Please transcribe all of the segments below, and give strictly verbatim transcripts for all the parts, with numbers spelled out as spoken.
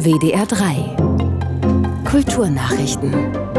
W D R drei Kulturnachrichten.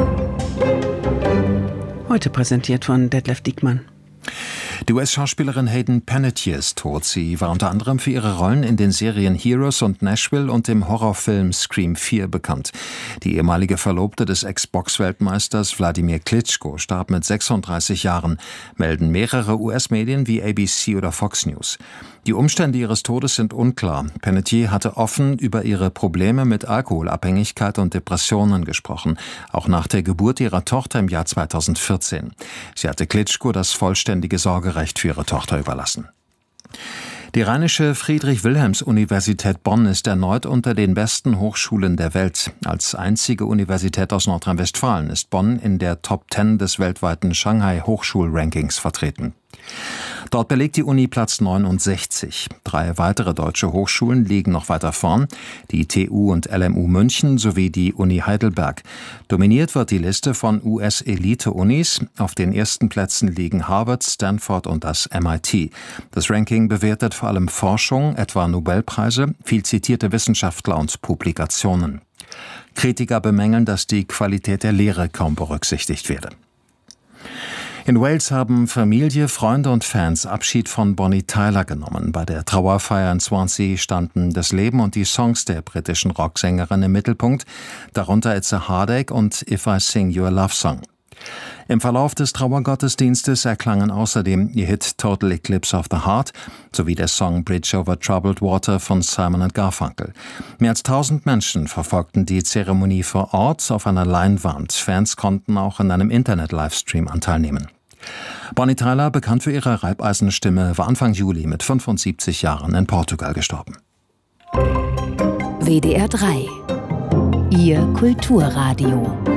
Heute präsentiert von Detlef Diekmann. Die U S-Schauspielerin Hayden Panettiere ist tot. Sie war unter anderem für ihre Rollen in den Serien Heroes und Nashville und dem Horrorfilm Scream vier bekannt. Die ehemalige Verlobte des Ex-Box-Weltmeisters Wladimir Klitschko starb mit sechsunddreißig Jahren, melden mehrere U S-Medien wie A B C oder Fox News. Die Umstände ihres Todes sind unklar. Panettiere hatte offen über ihre Probleme mit Alkoholabhängigkeit und Depressionen gesprochen, auch nach der Geburt ihrer Tochter im Jahr zweitausendvierzehn. Sie hatte Klitschko das vollständige Sorgerecht für ihre Tochter überlassen. Die Rheinische Friedrich-Wilhelms-Universität Bonn ist erneut unter den besten Hochschulen der Welt. Als einzige Universität aus Nordrhein-Westfalen ist Bonn in der Top zehn des weltweiten Shanghai-Hochschul-Rankings vertreten. Dort belegt die Uni Platz neunundsechzig. Drei weitere deutsche Hochschulen liegen noch weiter vorn, die T U und L M U München sowie die Uni Heidelberg. Dominiert wird die Liste von U S-Elite-Unis. Auf den ersten Plätzen liegen Harvard, Stanford und das M I T. Das Ranking bewertet vor allem Forschung, etwa Nobelpreise, viel zitierte Wissenschaftler und Publikationen. Kritiker bemängeln, dass die Qualität der Lehre kaum berücksichtigt werde. In Wales haben Familie, Freunde und Fans Abschied von Bonnie Tyler genommen. Bei der Trauerfeier in Swansea standen das Leben und die Songs der britischen Rocksängerin im Mittelpunkt, darunter It's a Heartache und If I Sing You a Love Song. Im Verlauf des Trauergottesdienstes erklangen außerdem ihr Hit Total Eclipse of the Heart sowie der Song Bridge over Troubled Water von Simon and Garfunkel. Mehr als tausend Menschen verfolgten die Zeremonie vor Ort auf einer Leinwand. Fans konnten auch an einem Internet-Livestream teilnehmen. Bonnie Tyler, bekannt für ihre Reibeisenstimme, war Anfang Juli mit fünfundsiebzig Jahren in Portugal gestorben. W D R drei Ihr Kulturradio.